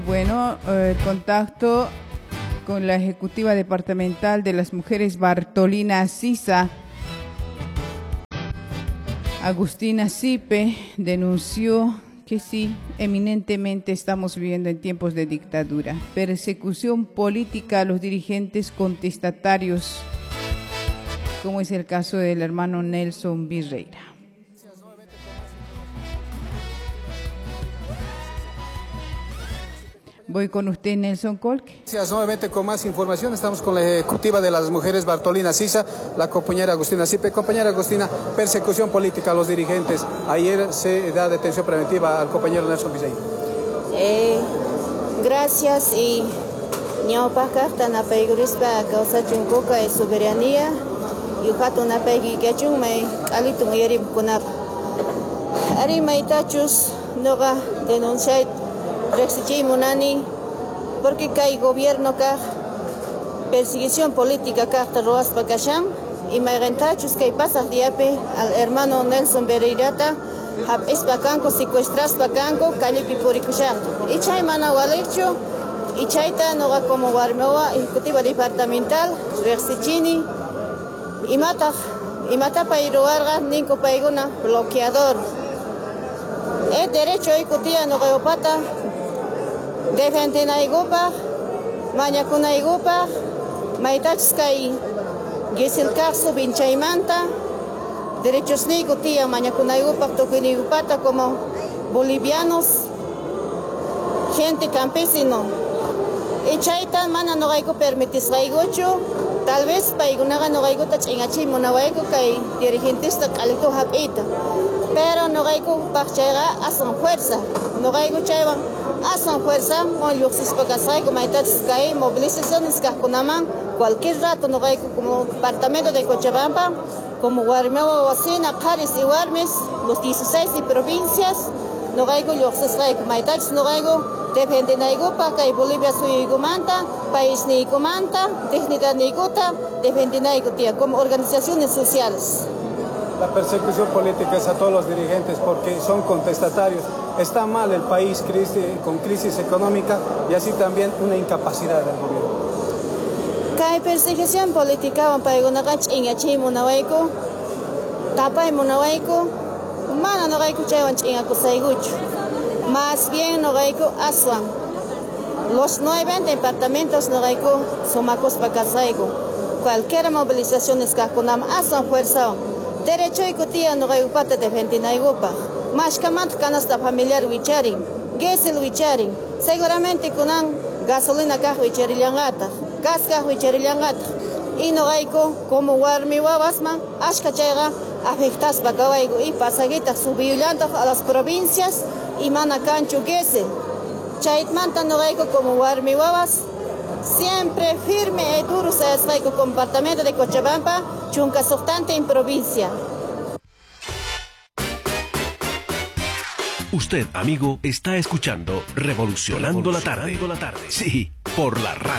Bueno, el contacto con la ejecutiva departamental de las mujeres Bartolina Sisa, Agustina Sipe, denunció que sí, eminentemente estamos viviendo en tiempos de dictadura, persecución política a los dirigentes contestatarios, como es el caso del hermano Nelson Virreira. Voy con usted, Nelson Colque. Gracias. Nuevamente con más información. Estamos con la ejecutiva de las mujeres Bartolina Sisa, la compañera Agustina Sipe. Compañera Agustina, persecución política a los dirigentes. Ayer se da detención preventiva al compañero Nelson Virreira. Gracias y ñawpaka tana peigurispa causa chunkuka y soberanía y hatuna peigi gachumay alitung yerim kunap. Ari maitachus noga denunciar Rexichi Munani, porque hay gobierno que persecución política que hasta roas pacasham y me rentachus que pasa diape al hermano Nelson Virreira hab es pacanco secuestras pacanco calipi puricusham y chay mana walecho y chayta noga como warmewa ejecutiva departamental Rexichini y mata pa iruarga ninco paiguna bloqueador es derecho ejecutiva noga opata defendenaigupa, mañacunaigupa, maitachkay, gisilcaxo binchaymanta, derechos nico tía mañacunaigupa, toquinigupata como bolivianos, gente campesino. Y chaita mana no gaico permitis gaigocho, tal vez paigunaga no gaico tachingachi monawaico kay dirigentes calito habita. Pero no gaico pachega hacen fuerza, no gaico chayban hacen fuerza, moluxis pacasay como itatskay movilizaciones cajunaman cualquier rato no gaico como departamento de Cochabamba, como Guarmeo Wacina, Caris y Guarmes, los 16 provincias, no gaico luxis como itats no gaico depende de Naigupa, que Bolivia soy Igumanta, país ni Igumanta, técnica ni Iguta, depende de Naigutia, como organizaciones sociales. La persecución política es a todos los dirigentes porque son contestatarios. Está mal el país con crisis económica y así también una incapacidad del gobierno. Hay persecución política, para una cacha en Yachi Munawaiko, Tapa y Munawaiko, Mana no hay cuchaban en Acusaygucho. Más bien no gaico aswan. Los 9 departamentos no gaico somacos pacasaigo. Cualquier movilización es caconam aswan fuerza. Derecho y cotilla no gaico pata de ventinaigupa. Más camant canasta familiar wicharing. Gesel wicharing. Seguramente conan gasolina cajo wicharilangata. Gas cajo wicharilangata. Y no gaico como warmi wabasman. Ashkachega afectas pacawaigo y pasaguitas subiulando a las provincias. Y mana cancho gese. Chaitmanta no gaico como warmi wabas. Siempre firme y duro se esraico compartimento de Cochabamba, chunca sortante en provincia. Usted, amigo, está escuchando Revolucionando la tarde. Sí, por la radio.